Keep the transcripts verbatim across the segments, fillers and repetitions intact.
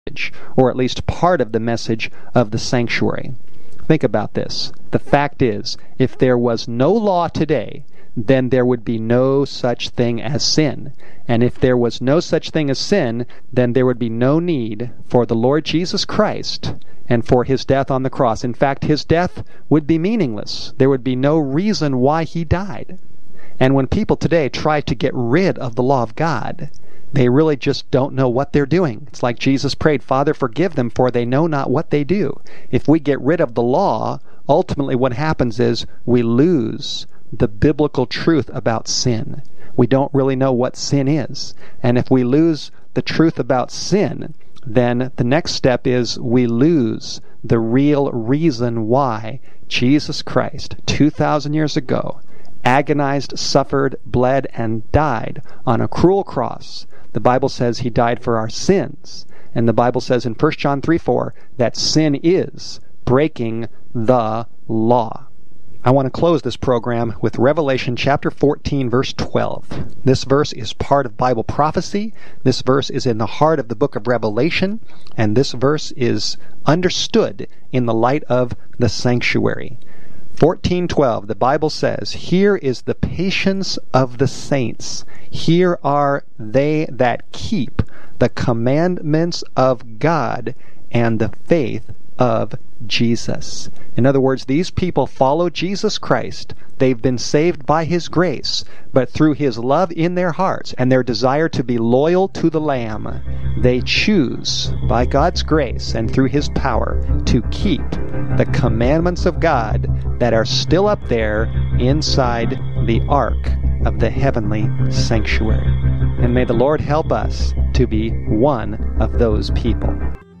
or at least part of the message of the sanctuary. Think about this. The fact is, if there was no law today, then there would be no such thing as sin. And if there was no such thing as sin, then there would be no need for the Lord Jesus Christ and for his death on the cross. In fact, his death would be meaningless. There would be no reason why he died. And when people today try to get rid of the law of God, they really just don't know what they're doing. It's like Jesus prayed, "Father, forgive them, for they know not what they do." If we get rid of the law, ultimately what happens is we lose the biblical truth about sin. We don't really know what sin is. And if we lose the truth about sin, then the next step is we lose the real reason why Jesus Christ, two thousand years ago, agonized, suffered, bled, and died on a cruel cross. The Bible says he died for our sins. And the Bible says in First John three four that sin is breaking the law. I want to close this program with Revelation chapter fourteen, verse twelve. This verse is part of Bible prophecy. This verse is in the heart of the book of Revelation, and this verse is understood in the light of the sanctuary. fourteen twelve, the Bible says, "Here is the patience of the saints. Here are they that keep the commandments of God and the faith of Jesus." In other words, these people follow Jesus Christ. They've been saved by his grace, but through his love in their hearts and their desire to be loyal to the Lamb, they choose, by God's grace and through his power, to keep the commandments of God that are still up there inside the ark of the heavenly sanctuary. And may the Lord help us to be one of those people.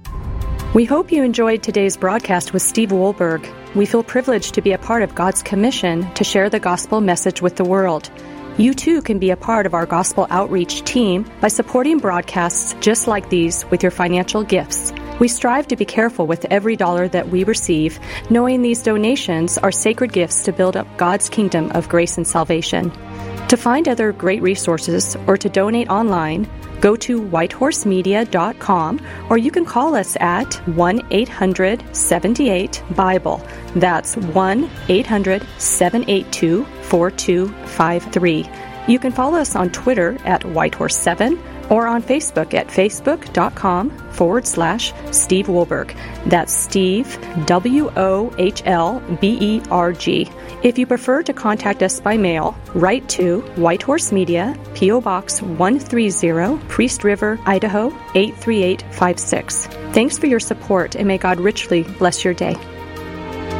We hope you enjoyed today's broadcast with Steve Wohlberg. We feel privileged to be a part of God's commission to share the gospel message with the world. You too can be a part of our gospel outreach team by supporting broadcasts just like these with your financial gifts. We strive to be careful with every dollar that we receive, knowing these donations are sacred gifts to build up God's kingdom of grace and salvation. To find other great resources or to donate online, go to whitehorse media dot com, or you can call us at one eight hundred seven eight Bible. That's one eight hundred seven eight two four two five three. You can follow us on Twitter at whitehorse seven or on Facebook at facebook.com forward slash Steve Wohlberg. That's Steve, W O H L B E R G. If you prefer to contact us by mail, write to White Horse Media, P O Box one thirty, Priest River, Idaho eight three eight five six. Thanks for your support, and may God richly bless your day.